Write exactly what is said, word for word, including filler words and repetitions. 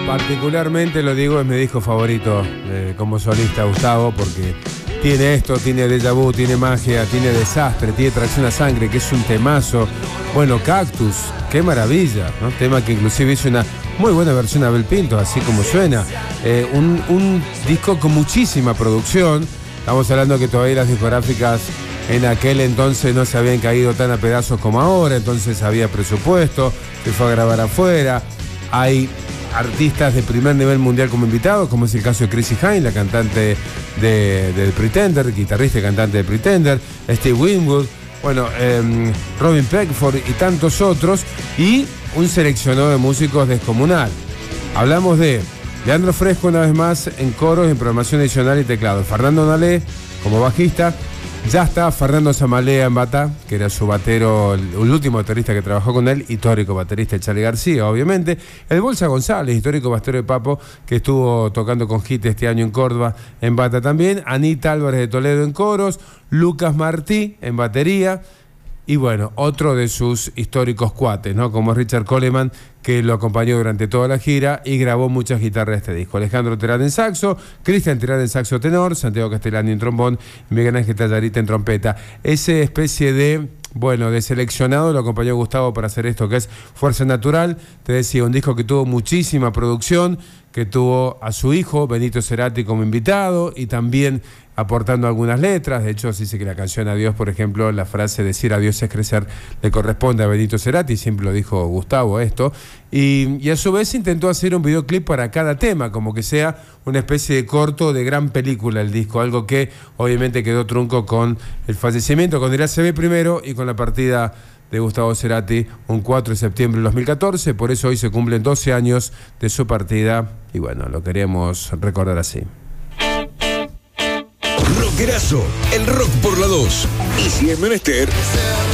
Particularmente lo digo, es mi disco favorito eh, como solista, Gustavo, porque tiene esto, tiene déjà vu, tiene magia, tiene desastre, tiene tracción a sangre, que es un temazo. Bueno, Cactus, qué maravilla, ¿no? Tema que inclusive hizo una muy buena versión a Abel Pinto, así como suena. Eh, un, un disco con muchísima producción. Estamos hablando que todavía las discográficas en aquel entonces no se habían caído tan a pedazos como ahora, entonces había presupuesto, se fue a grabar afuera. Hay artistas de primer nivel mundial como invitados, como es el caso de Chrissy Hynde, la cantante de, de Pretender, guitarrista y cantante de Pretender, Steve Winwood, bueno, eh, Robin Peckford y tantos otros, y un seleccionado de músicos descomunal. Hablamos de Leandro Fresco una vez más en coros, en programación adicional y teclado, Fernando Nalé como bajista. Ya está Fernando Zamalea en bata, que era su batero, el, el último baterista que trabajó con él, histórico baterista, Charly García, obviamente. El Bolsa González, histórico bastero de Papo, que estuvo tocando con Hit este año en Córdoba, en bata también. Anita Álvarez de Toledo en coros, Lucas Martí en batería. Y bueno, otro de sus históricos cuates, ¿no? Como Richard Coleman, que lo acompañó durante toda la gira y grabó muchas guitarras de este disco. Alejandro Terán en saxo, Cristian Terán en saxo tenor, Santiago Castellani en trombón y Miguel Ángel Tallarita en trompeta. Esa especie de, bueno, de seleccionado lo acompañó Gustavo para hacer esto que es Fuerza Natural. Te decía, un disco que tuvo muchísima producción, que tuvo a su hijo, Benito Cerati, como invitado y también aportando algunas letras. De hecho, se dice que la canción Adiós, por ejemplo, la frase decir adiós es crecer, le corresponde a Benito Cerati, siempre lo dijo Gustavo esto. Y, y a su vez intentó hacer un videoclip para cada tema, como que sea una especie de corto de gran película el disco, algo que obviamente quedó trunco con el fallecimiento, con el se ve primero y con la partida de Gustavo Cerati un cuatro de septiembre del dos mil catorce. Por eso hoy se cumplen doce años de su partida y bueno, lo queremos recordar así. Rockerazo, el rock por la dos. Y si es menester,